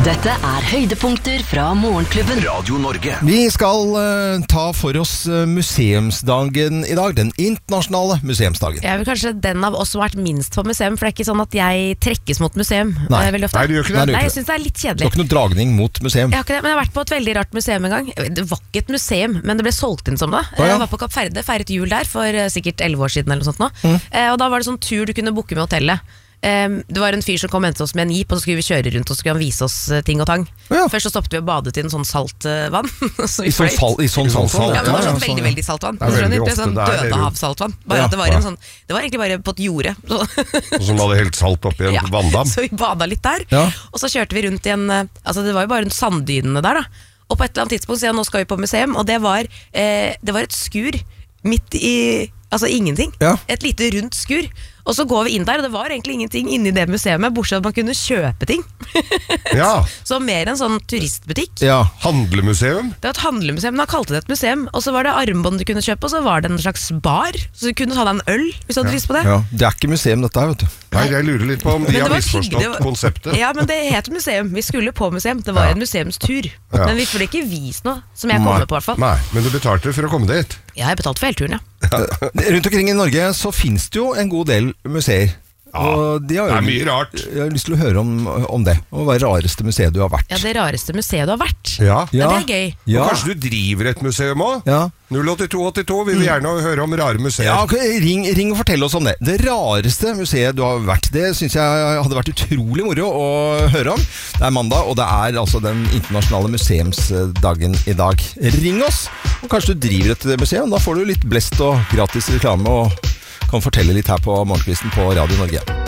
Dette høydepunkter fra Morgenklubben. Radio Norge. Vi skal ta for oss museumsdagen i dag, den internasjonale museumsdagen. Jeg er vel kanskje den av oss som har vært minst på museum, for det er ikke sånn at jeg trekkes mot museum. Nei. Veldig ofte. Nei, du gjør ikke det. Nei, jeg synes det er litt Du har kjedelig. ikke noe dragning mot museum. Jeg har ikke det, men jeg har vært på et veldig rart museum en gang. Det var ikke et museum, men det ble solgt inn som det. ja. Jeg var på Kapp Verde, feiret jul der for sikkert 11 år siden eller noe sånt nå. Og da var det sånn tur du kunne booke med hotellet. Det var en fyr som kom og hentet oss med en jeep, og så skulle vi kjøre rundt og så skulle han vise oss ting og tang. Ja. Først så stoppet vi og badet i en sånn saltvann. I sånn saltvann? Ja, det var sånn sånn, veldig saltvann. Det er veldig Det ofte sånn der, dødehavssaltvann. Bare at det var det var egentlig bare på et jorde. Som hadde helt salt oppi en vanndam. Så vi bada litt der. Ja. Og så kjørte vi rundt i det var jo bare rundt sanddynene der da. Og på et eller annet tidspunkt så nå skal vi på museum, og det var et skur midt i ingenting. Ja. Et lite rundt skur. Og så går vi inn der, og det var egentlig ingenting inni det museet, bortsett fra at man kunne kjøpe ting. Ja, Så mer en sånn turistbutikk. Ja. handlemuseum. Det var et handlemuseum, men han kalte det et museum. Og så var det armbånd du kunne kjøpe, og så var det en slags bar. Så du kunne ta deg en øl, hvis du hadde lyst på det. Ja, det er ikke museum dette her, vet du. Nei, jeg lurer litt på om de Men det har var misforstått hyggelig. konseptet. Ja, men det het museum. Vi skulle på museum. Det var en museumstur. Ja. Men vi ble ikke vist noe, som jeg kom med på i hvert fall. Nei, men du betalte for å komme dit. Jeg har betalt for hele turen, ja. Rundt omkring i Norge så finnes det jo en god del museer. Og de har det er mye rart. Jeg har lyst til å høre om det. Og hva er det rareste museet du har vært? Ja, det rareste museet du har vært. Ja. Ja, det er gøy. Ja. Og kanskje du driver et museum også? Ja. 08282, vi vil gjerne høre om rare museer. Ja, ok, ring og fortell oss om det. Det rareste museet du har vært, det synes jeg hadde vært utrolig moro å høre om. Det er mandag, og det er altså den internasjonale museumsdagen i dag. Ring oss, og kanskje du driver et museum. Da får du litt blest og gratis reklame, og kan fortelle litt her på Morgenkvisten på Radio Norge.